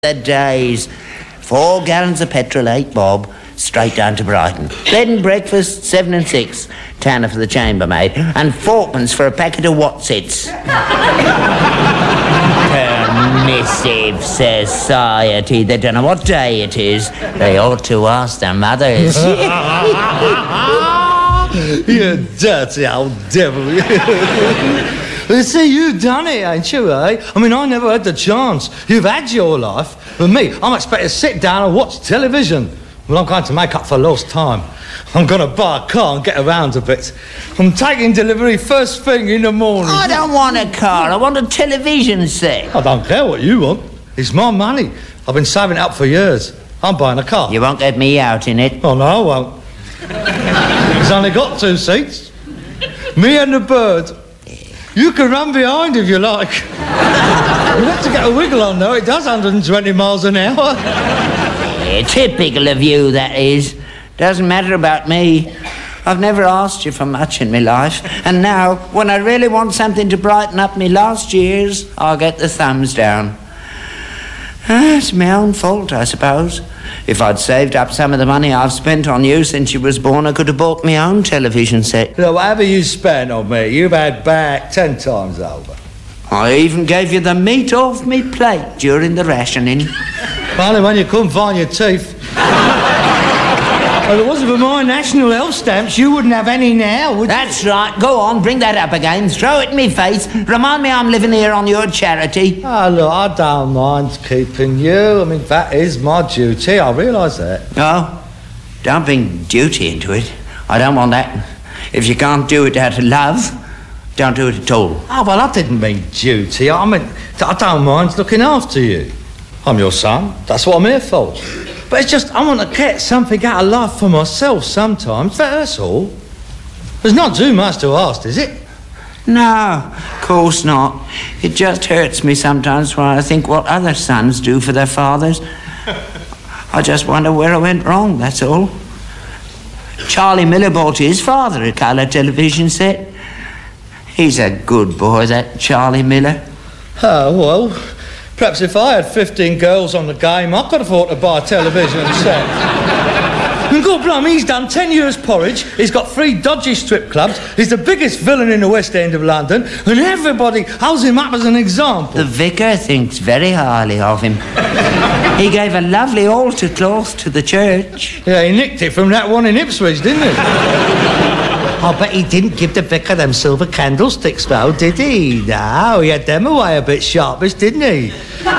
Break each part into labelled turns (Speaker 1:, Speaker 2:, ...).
Speaker 1: the days. 4 gallons of petrol, 8 bob, straight down to Brighton. Bed and breakfast, 7 and 6. Tanner for the chambermaid. And 4pence for a packet of Watsits. Permissive society. They don't know what day it is. They ought to ask their mothers.
Speaker 2: You dirty old devil. You see, you've done it, ain't you, eh? I mean, I never had the chance. You've had your life. But me, I'm expected to sit down and watch television. Well, I'm going to make up for lost time. I'm going to buy a car and get around a bit. I'm taking delivery first thing in the morning.
Speaker 1: I don't want a car. I want a television set.
Speaker 2: I don't care what you want. It's my money. I've been saving it up for years. I'm buying a car.
Speaker 1: You won't get me out in it.
Speaker 2: Oh, no, I won't. It's only got 2 seats. Me and the bird. You can run behind if you like. You have to get a wiggle on, though. It does 120 miles an hour.
Speaker 1: Yeah, typical of you, that is. Doesn't matter about me. I've never asked you for much in my life. And now, when I really want something to brighten up me last year's, I'll get the thumbs down. It's my own fault, I suppose. If I'd saved up some of the money I've spent on you since you was born, I could have bought my own television set.
Speaker 2: Look, whatever you spent on me, you've had back 10 times over.
Speaker 1: I even gave you the meat off me plate during the rationing.
Speaker 2: Finally, when you couldn't find your teeth. Well, if it wasn't for my national health stamps, you wouldn't have any now, would you?
Speaker 1: That's right. Go on, bring that up again. Throw it in me face. Remind me I'm living here on your charity.
Speaker 2: Oh, look, I don't mind keeping you. I mean, that is my duty. I realise that.
Speaker 1: Oh, don't bring duty into it. I don't want that. If you can't do it out of love, don't do it at all.
Speaker 2: Oh, well, I didn't mean duty. I mean, I don't mind looking after you. I'm your son. That's what I'm here for. But it's just, I want to get something out of life for myself sometimes. That's all. There's not too much to ask, is it?
Speaker 1: No, of course not. It just hurts me sometimes when I think what other sons do for their fathers. I just wonder where I went wrong, that's all. Charlie Miller bought his father a colour television set. He's a good boy, that Charlie Miller.
Speaker 2: Oh, well, perhaps if I had 15 girls on the game, I could afford to buy a television set. And God blimey, he's done 10 years porridge, he's got 3 dodgy strip clubs, he's the biggest villain in the West End of London, and everybody holds him up as an example.
Speaker 1: The vicar thinks very highly of him. He gave a lovely altar cloth to the church.
Speaker 2: Yeah, he nicked it from that one in Ipswich, didn't he? I bet he didn't give the vicar them silver candlesticks, though, did he? No, he had them away a bit sharpish, didn't he?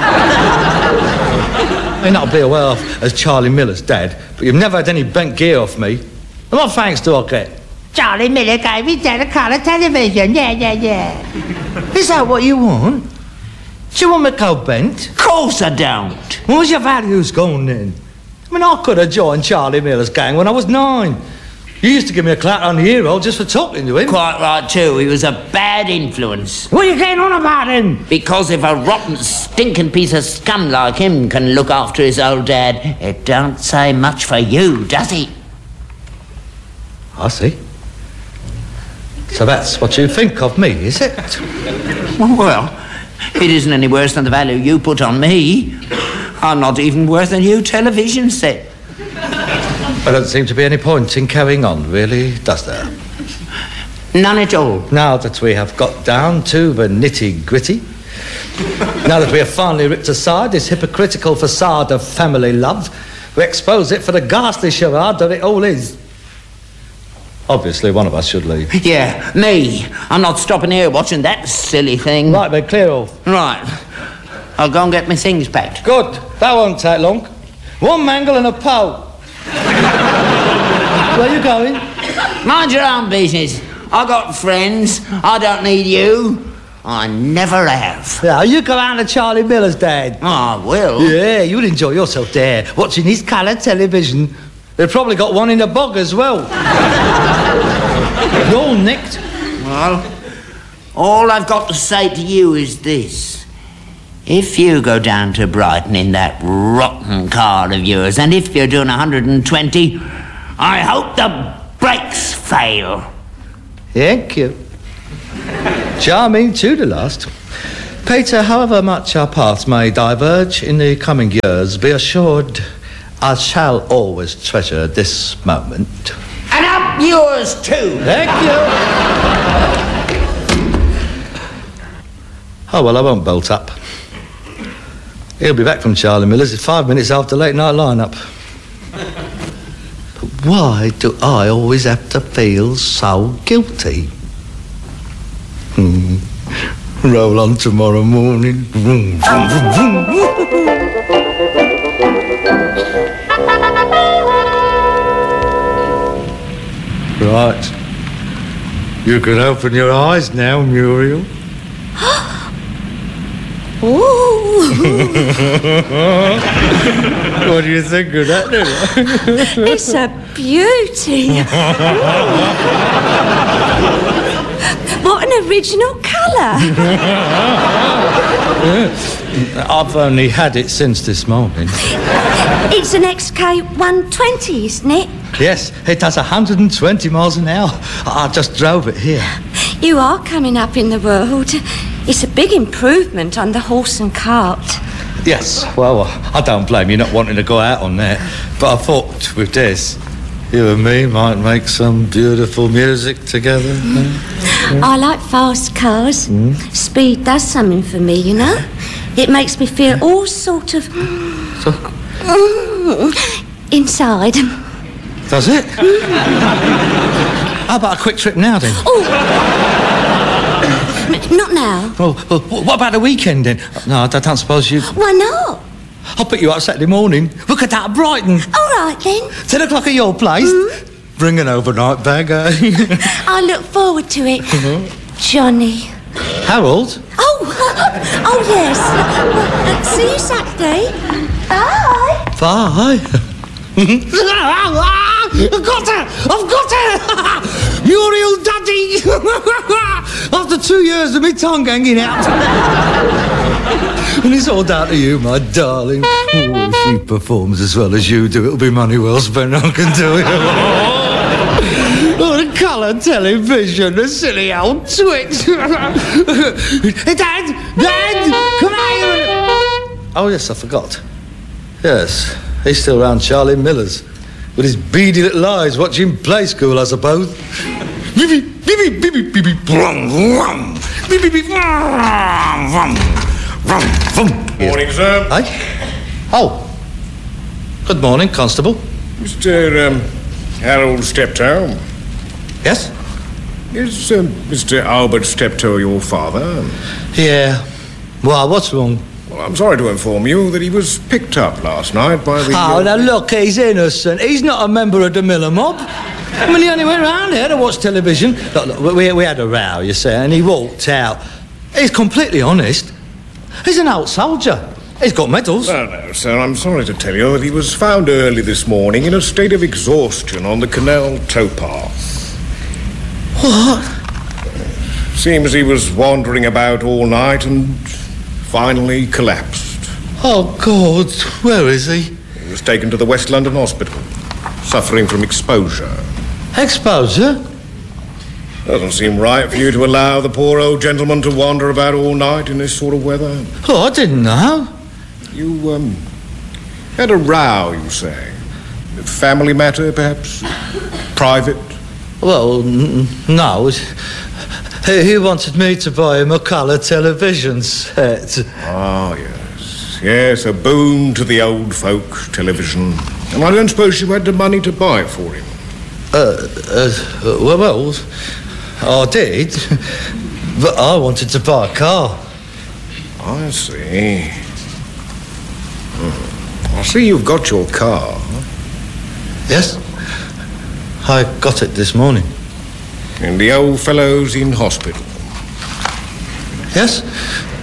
Speaker 2: May not be aware of as Charlie Miller's dad, but you've never had any bent gear off me. And what thanks do I get?
Speaker 1: Charlie Miller gave his dad a colour television, yeah.
Speaker 2: Is that what you want? Do you want me to go bent?
Speaker 1: Of course I don't.
Speaker 2: Where's your values gone, then? I mean, I could have joined Charlie Miller's gang when I was 9. You used to give me a clap on the ear roll just for talking to him.
Speaker 1: Quite right, too. He was a bad influence.
Speaker 2: What are you getting on about him?
Speaker 1: Because if a rotten, stinking piece of scum like him can look after his old dad, it don't say much for you, does it?
Speaker 2: I see. So that's what you think of me, is it?
Speaker 1: Well, it isn't any worse than the value you put on me. I'm not even worth a new television set.
Speaker 2: There doesn't seem to be any point in carrying on, really, does there?
Speaker 1: None at all.
Speaker 2: Now that we have got down to the nitty-gritty, now that we have finally ripped aside this hypocritical facade of family love, we expose it for the ghastly charade that it all is. Obviously, one of us should leave.
Speaker 1: Yeah, me. I'm not stopping here watching that silly thing.
Speaker 2: Right, then, clear off.
Speaker 1: Right. I'll go and get my things packed.
Speaker 2: Good. That won't take long. 1 mangle and a pole. Where are you going?
Speaker 1: Mind your own business. I got friends. I don't need you. I never have.
Speaker 2: Yeah, you go round to Charlie Miller's, Dad.
Speaker 1: Oh, I will.
Speaker 2: Yeah, you'll enjoy yourself there, watching his colour television. They've probably got one in the bog as well. You're all nicked.
Speaker 1: Well, all I've got to say to you is this. If you go down to Brighton in that rotten car of yours, and if you're doing 120, I hope the brakes fail.
Speaker 2: Thank you. Charming to the last. Peter, however much our paths may diverge in the coming years, be assured I shall always treasure this moment.
Speaker 1: And up yours too.
Speaker 2: Thank you. Oh, well, I won't bolt up. He'll be back from Charlie Miller's at 5 minutes after late night lineup. But why do I always have to feel so guilty? Roll on tomorrow morning. Right. You can open your eyes now, Muriel. What do you think of that, then?
Speaker 3: It's a beauty. What an original colour.
Speaker 2: I've only had it since this morning.
Speaker 3: It's an XK120, isn't it?
Speaker 2: Yes, it does 120 miles an hour. I just drove it here.
Speaker 3: You are coming up in the world. It's a big improvement on the horse and cart.
Speaker 2: Yes, well, I don't blame you not wanting to go out on that. But I thought with this, you and me might make some beautiful music together.
Speaker 3: I like fast cars. Speed does something for me, you know. It makes me feel all sort of... inside.
Speaker 2: Does it? How about a quick trip now, then?
Speaker 3: Oh. Not now.
Speaker 2: Well, what about the weekend, then? No, I don't suppose you...
Speaker 3: Why not?
Speaker 2: I'll pick you up Saturday morning. Look at that, Brighton.
Speaker 3: All right, then.
Speaker 2: 10 o'clock at your place. Bring an overnight bag, eh?
Speaker 3: I look forward to it. Johnny.
Speaker 2: Harold?
Speaker 3: Oh, yes. See you Saturday. Bye.
Speaker 2: Bye. I've got her! Muriel Duddy! After 2 years of me tongue hanging out. And it's all down to you, my darling. Oh, if she performs as well as you do, it'll be money well spent, I can tell you. Oh, the colour television, the silly old twit. Hey, Dad! Come here! Oh, yes, I forgot. Yes, he's still round Charlie Miller's. With his beady little eyes watching Play School, I suppose.
Speaker 4: Morning, sir.
Speaker 2: Hey? Oh. Good morning, Constable.
Speaker 4: Mr. Harold Steptoe.
Speaker 2: Yes?
Speaker 4: Is Mr. Albert Steptoe your father?
Speaker 2: Yeah. Well, what's wrong?
Speaker 4: Well, I'm sorry to inform you that he was picked up last night by the...
Speaker 2: Oh, now look, he's innocent. He's not a member of the Miller mob. I mean, he only went round here to watch television. Look, we had a row, you see, and he walked out. He's completely honest. He's an old soldier. He's got medals.
Speaker 4: No, sir, I'm sorry to tell you that he was found early this morning in a state of exhaustion on the canal towpath.
Speaker 2: What?
Speaker 4: Seems he was wandering about all night and finally collapsed.
Speaker 2: Oh, God, where is he?
Speaker 4: He was taken to the West London Hospital, suffering from exposure.
Speaker 2: Exposure?
Speaker 4: Doesn't seem right for you to allow the poor old gentleman to wander about all night in this sort of weather.
Speaker 2: Oh, I didn't know.
Speaker 4: You, had a row, you say? A family matter, perhaps? Private?
Speaker 2: Well, no. He wanted me to buy him a colour television set.
Speaker 4: Ah, yes. Yes, a boon to the old folk television. And I don't suppose you had the money to buy it for him?
Speaker 2: Well, I did. But I wanted to buy a car.
Speaker 4: I see. I see you've got your car.
Speaker 2: Yes? I got it this morning.
Speaker 4: And the old fellow's in hospital.
Speaker 2: Yes?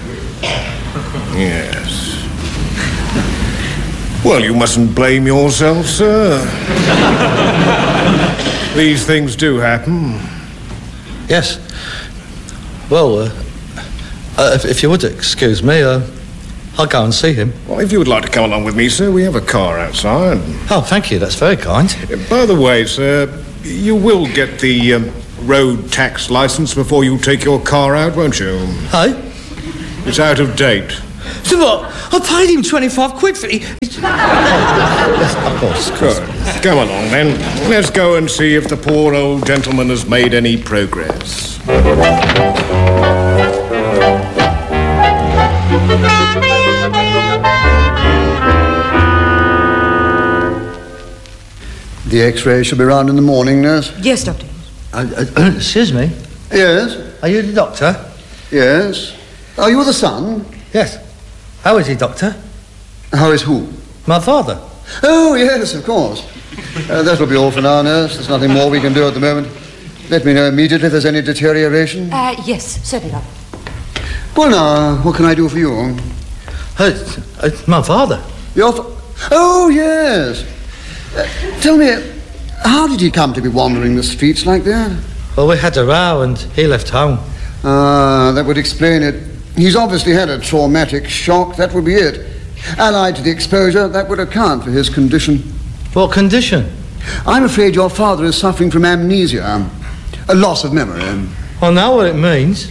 Speaker 4: Yes. Well, you mustn't blame yourself, sir. These things do happen.
Speaker 2: Yes. Well, if you would excuse me, I'll go and see him.
Speaker 4: Well, if you would like to come along with me, sir, we have a car outside.
Speaker 2: Oh, thank you. That's very kind.
Speaker 4: By the way, sir, you will get the road tax licence before you take your car out, won't you?
Speaker 2: Hey?
Speaker 4: It's out of date.
Speaker 2: So what? I paid him 25 quid for it. Yes, of course.
Speaker 4: Good. Come along, then. Let's go and see if the poor old gentleman has made any progress.
Speaker 5: The X-ray should be round in the morning, nurse.
Speaker 6: Yes, Doctor.
Speaker 2: Excuse me.
Speaker 5: Yes,
Speaker 2: Are you the doctor?
Speaker 5: yes. Are you the son?
Speaker 2: Yes. How is he, doctor?
Speaker 5: How is who?
Speaker 2: My father.
Speaker 5: Oh, yes, of course. That'll be all for now, nurse. There's nothing more we can do at the moment. Let me know immediately if there's any deterioration.
Speaker 6: Yes, certainly, Doctor.
Speaker 5: Well, now, what can I do for you?
Speaker 2: It's my father.
Speaker 5: Oh, yes. Tell me, how did he come to be wandering the streets like that?
Speaker 2: Well, we had a row and he left home.
Speaker 5: Ah, that would explain it. He's obviously had a traumatic shock, that would be it. Allied to the exposure, that would account for his condition.
Speaker 2: What condition?
Speaker 5: I'm afraid your father is suffering from amnesia, a loss of memory.
Speaker 2: I know what it means.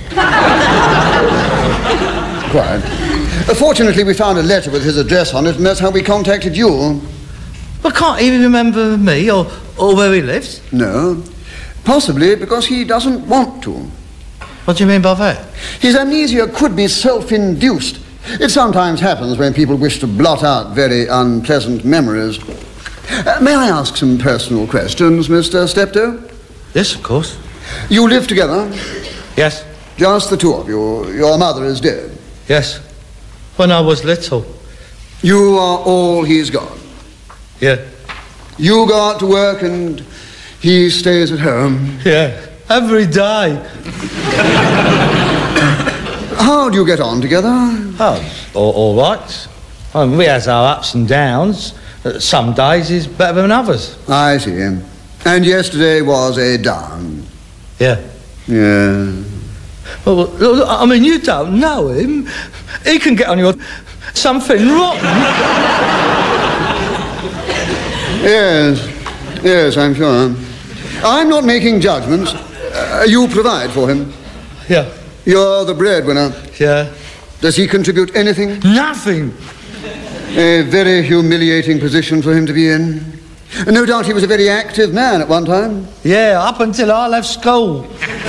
Speaker 5: Quite. Fortunately, we found a letter with his address on it, and that's how we contacted you.
Speaker 2: But can't he remember me or where he lives?
Speaker 5: No. Possibly because he doesn't want to.
Speaker 2: What do you mean by that?
Speaker 5: His amnesia could be self-induced. It sometimes happens when people wish to blot out very unpleasant memories. May I ask some personal questions, Mr. Steptoe?
Speaker 2: Yes, of course.
Speaker 5: You live together?
Speaker 2: Yes.
Speaker 5: Just the two of you. Your mother is dead.
Speaker 2: Yes. When I was little.
Speaker 5: You are all he's got.
Speaker 2: Yeah.
Speaker 5: You go out to work and he stays at home.
Speaker 2: Yeah. Every day.
Speaker 5: How do you get on together?
Speaker 2: Oh, all right. We has our ups and downs. Some days is better than others.
Speaker 5: I see. And yesterday was a down.
Speaker 2: Yeah.
Speaker 5: Yeah.
Speaker 2: Well, I mean, you don't know him. He can get on your something rotten.
Speaker 5: Yes, I'm sure. I'm not making judgments. You provide for him.
Speaker 2: Yeah.
Speaker 5: You're the breadwinner.
Speaker 2: Yeah.
Speaker 5: Does he contribute anything?
Speaker 2: Nothing.
Speaker 5: A very humiliating position for him to be in. No doubt he was a very active man at one time.
Speaker 2: Yeah, up until I left school.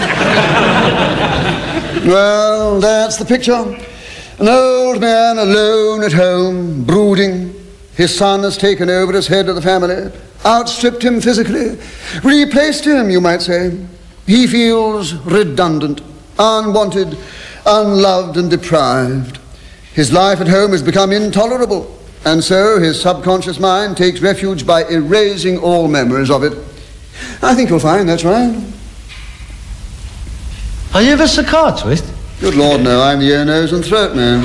Speaker 5: Well, that's the picture. An old man alone at home, brooding. His son has taken over as head of the family, outstripped him physically, replaced him, you might say. He feels redundant, unwanted, unloved and deprived. His life at home has become intolerable, and so his subconscious mind takes refuge by erasing all memories of it. I think you'll find that's right.
Speaker 2: Are you a psychiatrist?
Speaker 5: Good Lord, no, I'm the ear, nose and throat man.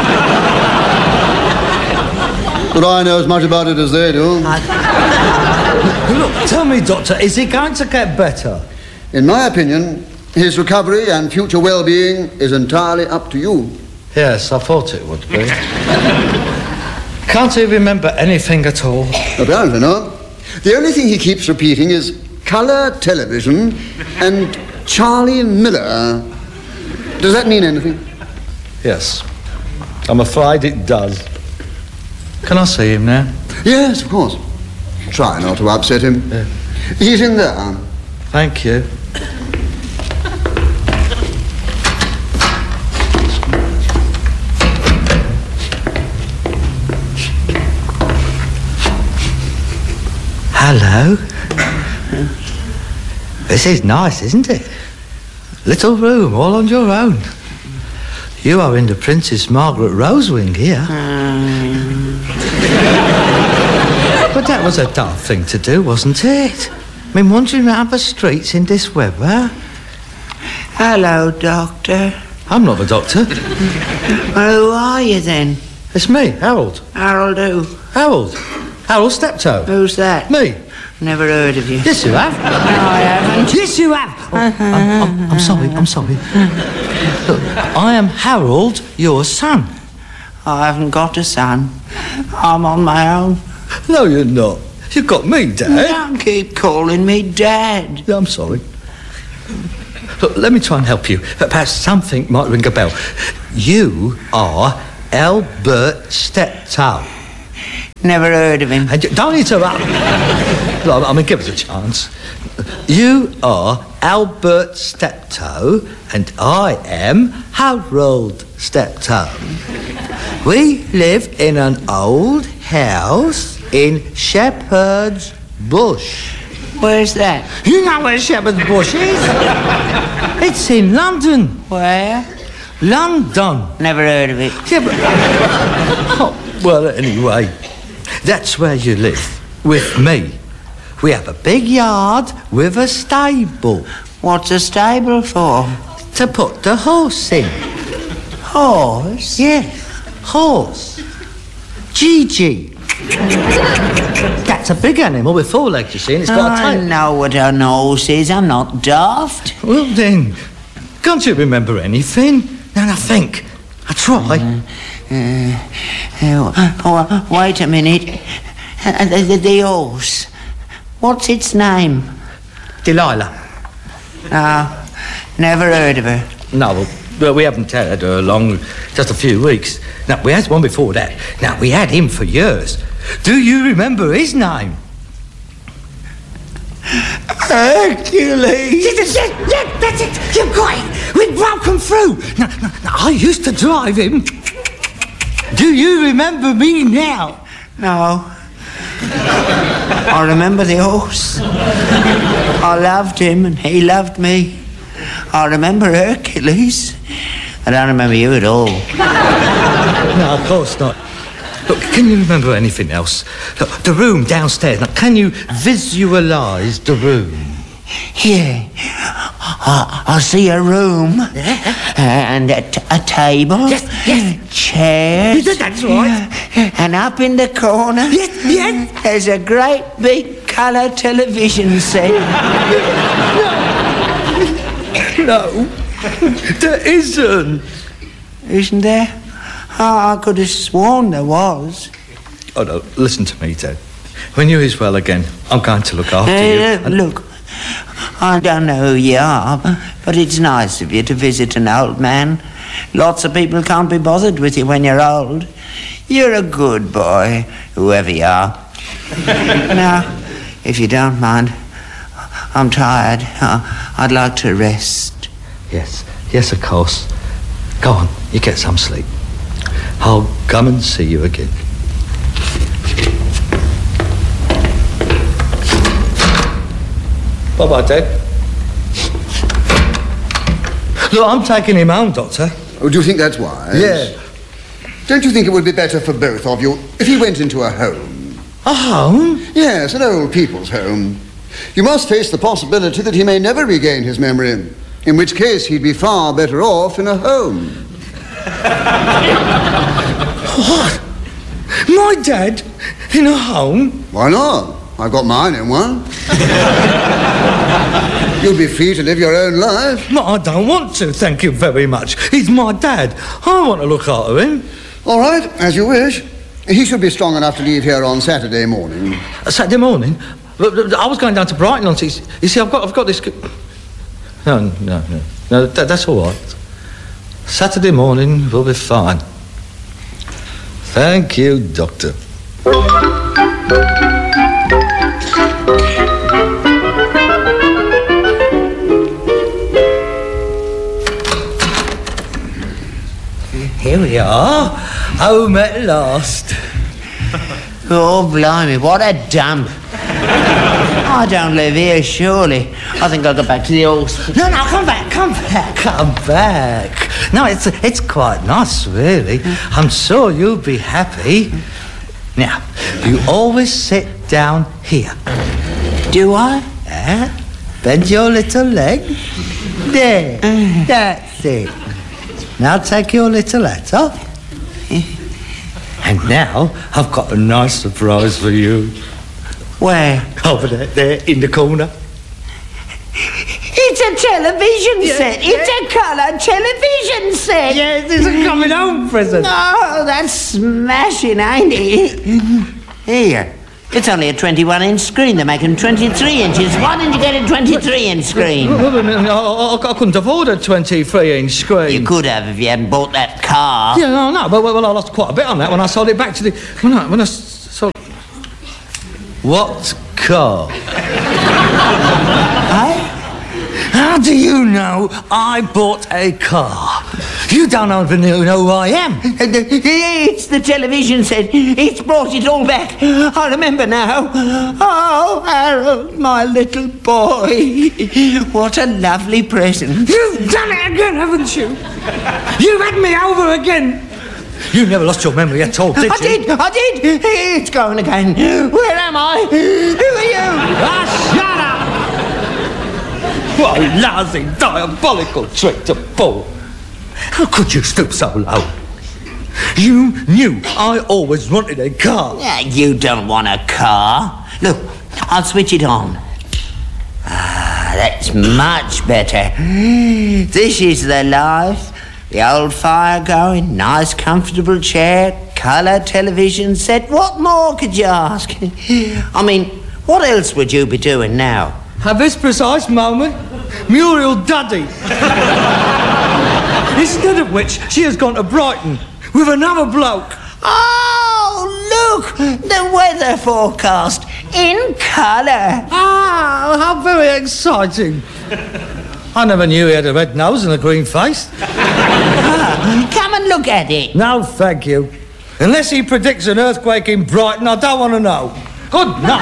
Speaker 5: But I know as much about it as they do.
Speaker 2: Look, tell me, Doctor, is he going to get better?
Speaker 5: In my opinion, his recovery and future well-being is entirely up to you.
Speaker 2: Yes, I thought it would be. Can't he remember anything at all?
Speaker 5: Apparently not. The only thing he keeps repeating is colour television and Charlie Miller. Does that mean anything?
Speaker 2: Yes. I'm afraid it does. Can I see him now?
Speaker 5: Yes, of course. Try not to upset him.
Speaker 2: Yeah.
Speaker 5: He's in there.
Speaker 2: Thank you. Hello. This is nice, isn't it? Little room, all on your own. You are in the Princess Margaret Rose wing here. But that was a daft thing to do, wasn't it? I mean, wandering around the streets in this weather.
Speaker 1: Hello, Doctor.
Speaker 2: I'm not the doctor.
Speaker 1: Well, who are you then?
Speaker 2: It's me, Harold.
Speaker 1: Harold who?
Speaker 2: Harold. Harold Steptoe.
Speaker 1: Who's that?
Speaker 2: Me.
Speaker 1: Never heard of you.
Speaker 2: Yes, you have.
Speaker 1: No, I haven't.
Speaker 2: Yes, you have. Oh, I'm sorry. Look, I am Harold, your son.
Speaker 1: I haven't got a son. I'm on my own.
Speaker 2: No, you're not. You've got me, Dad.
Speaker 1: Don't keep calling me Dad.
Speaker 2: Yeah, I'm sorry. Look, let me try and help you. Perhaps something might ring a bell. You are Albert Steptoe.
Speaker 1: Never heard of him.
Speaker 2: And don't interrupt. Look, I mean, give us a chance. You are Albert Steptoe, and I am Harold Steptoe. We live in an old house in Shepherd's Bush.
Speaker 1: Where's that?
Speaker 2: You know where Shepherd's Bush is? It's in London.
Speaker 1: Where?
Speaker 2: London.
Speaker 1: Never heard of it.
Speaker 2: Yeah, but... Oh, well, anyway, that's where you live, with me. We have a big yard with a stable.
Speaker 1: What's a stable for?
Speaker 2: To put the horse in.
Speaker 1: Horse?
Speaker 2: Yes, horse. Gigi. That's a big animal with 4 legs, you see, and it's got a
Speaker 1: I
Speaker 2: tail.
Speaker 1: know what an horse is. I'm not daft.
Speaker 2: Well, then, can't you remember anything? Now, think. I try.
Speaker 1: Wait a minute. The horse. What's its name?
Speaker 2: Delilah.
Speaker 1: No, never heard of her.
Speaker 2: No, well, we haven't had her long, just a few weeks. Now, we had one before that. Now, we had him for years. Do you remember his name?
Speaker 1: Hercules.
Speaker 2: Yes, that's it. You've got it. We've broken through. Now, I used to drive him. Do you remember me now?
Speaker 1: No. I remember the horse. I loved him and he loved me. I remember Hercules. I don't remember you at all.
Speaker 2: No, of course not. Look, can you remember anything else? Look, the room downstairs. Now, can you visualise the room?
Speaker 1: Yeah. I see a room. And a table.
Speaker 2: Yes.
Speaker 1: Chairs.
Speaker 2: Yes, that's right.
Speaker 1: And up in the corner.
Speaker 2: Yes.
Speaker 1: There's a great big colour television set.
Speaker 2: No, there isn't.
Speaker 1: Isn't there? Oh, I could have sworn there was.
Speaker 2: Oh, no, listen to me, Dad. When you're as well again, I'm going to look after you.
Speaker 1: Look, I don't know who you are, but it's nice of you to visit an old man. Lots of people can't be bothered with you when you're old. You're a good boy, whoever you are. Now, if you don't mind, I'm tired. I'd like to rest.
Speaker 2: Yes, of course. Go on, you get some sleep. I'll come and see you again. Bye-bye, Dad. Look, I'm taking him home, Doctor.
Speaker 5: Oh, do you think that's wise?
Speaker 2: Yeah.
Speaker 5: Don't you think it would be better for both of you if he went into a home?
Speaker 2: A home?
Speaker 5: Yes, an old people's home. You must face the possibility that he may never regain his memory, in which case he'd be far better off in a home.
Speaker 2: What? My dad in a home?
Speaker 5: Why not? I've got mine in one. You'll be free to live your own life.
Speaker 2: No, I don't want to, thank you very much. He's my dad. I want to look after him.
Speaker 5: All right, as you wish. He should be strong enough to leave here on Saturday morning.
Speaker 2: Saturday morning? I was going down to Brighton on... You see, I've got this... No, that's all right. Saturday morning will be fine. Thank you, Doctor. Here we are, home at last.
Speaker 1: Oh, blimey, what a dump. I don't live here, surely. I think I'll go back to the hospital.
Speaker 2: No, come back. No, it's quite nice, really. I'm sure you'll be happy. Now, you always sit down here.
Speaker 1: Do I?
Speaker 2: Bend your little leg. There, that's it. Now take your little hat off. And now I've got a nice surprise for you.
Speaker 1: Where?
Speaker 2: Over there in the corner.
Speaker 1: It's a television set. It's a colour television set.
Speaker 2: Yes, it's a coming home present.
Speaker 1: Oh, that's smashing, ain't it? Here, It's only a 21-inch screen. They're making 23 inches. Why didn't you get a 23-inch screen?
Speaker 2: I couldn't afford a 23-inch screen.
Speaker 1: You could have if you hadn't bought that car.
Speaker 2: Yeah, no, but I lost quite a bit on that when I sold it back to the... When I sold... What car? How do you know I bought a car? You don't even know who I am.
Speaker 1: It's the television set. It's brought it all back. I remember now. Oh, Harold, my little boy. What a lovely present.
Speaker 2: You've done it again, haven't you? You've had me over again. You never lost your memory at all, did you?
Speaker 1: I did. It's going again. Where am I? Who are you?
Speaker 2: Shut up! What a lousy, diabolical trick to pull. How could you stoop so low? You knew I always wanted a car.
Speaker 1: Yeah, you don't want a car. Look, I'll switch it on. Ah, that's much better. This is the life. The old fire going, nice comfortable chair, colour television set. What more could you ask? I mean, what else would you be doing now?
Speaker 2: At this precise moment, Muriel Duddy. Instead of which, she has gone to Brighton with another bloke.
Speaker 1: Oh, look! The weather forecast in colour.
Speaker 2: Ah, how very exciting. I never knew he had a red nose and a green face.
Speaker 1: Come and look at it.
Speaker 2: No, thank you. Unless he predicts an earthquake in Brighton, I don't want to know. Good night.